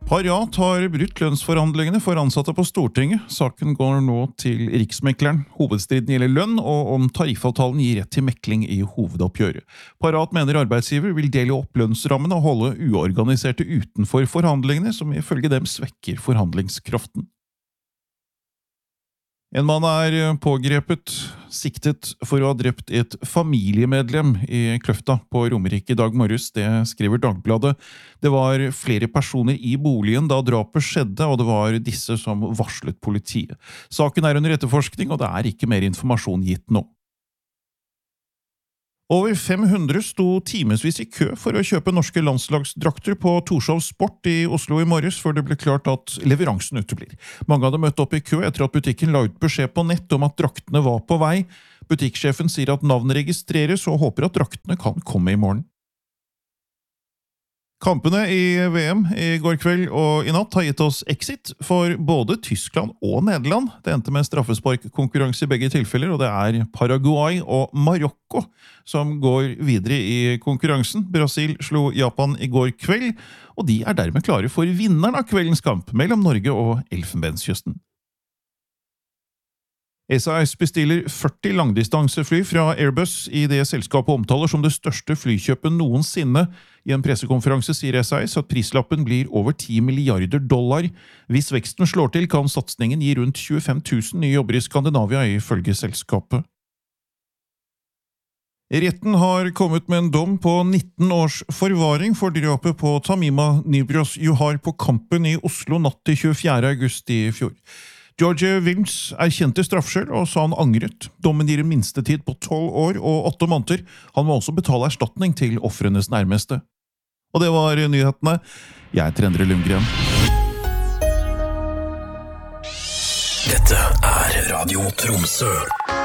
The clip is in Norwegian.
Parat har brutt lønnsforhandlingene for ansatte på Stortinget. Saken går nå til Riksmekleren. Hovedstriden gjelder lønn, og om tariffavtalen gir rett til mekling i hovedoppgjøret. Parat mener arbeidsgiver vil dele opp lønnsrammene og holde uorganiserte utenfor forhandlingene, som ifølge dem svekker forhandlingskraften. En mann er pågrepet, siktet for å ha drept et familiemedlem i Kløfta på Romerike i dag morges. Det skriver Dagbladet. Det var flere personer i boligen da drapet skjedde, og det var disse som varslet politiet. Saken er under etterforskning, og det er ikke mer informasjon gitt nå. Over 500 sto timesvis i kø for å kjøpe norske landslagsdrakter på Torshov Sport i Oslo i morges, før det ble klart at leveransen uteblir. Mange hadde møtt opp i kø etter at butikken la ut beskjed på nett om at draktene var på vei. Butikksjefen sier at navnet registreres og håper at draktene kan komme i morgen. Kampene i VM i går kveld og i natt har gitt oss exit for både Tyskland og Nederland. Det endte med straffesparkkonkurranse i begge tilfeller, og det er Paraguay og Marokko som går videre i konkurransen. Brasil slo Japan i går kveld, og de er dermed klare for vinneren av kveldens kamp mellom Norge og Elfenbenskysten. SAS bestiller 40 langdistansefly fra Airbus i det selskapet omtaler som det største flykjøpet noensinne. I en pressekonferanse sier SAS at prislappen blir over $10 milliarder. Hvis veksten slår til, kan satsningen gi rundt 25 000 nye jobber i Skandinavia, ifølge selskapet. Retten har kommet med en dom på 19 års forvaring for drapet på Tamima Nybros Johar på Kampen i Oslo natt til 24. august i fjor. George Wilms erkjente straffskyld og sa han angret. Dommen gir en minstetid på 12 år og 8 måneder. Han må også betale erstatning til ofrenes nærmeste. Og det var nyhetene. Jeg heter Endre Lundgren. Dette er Radio Tromsø.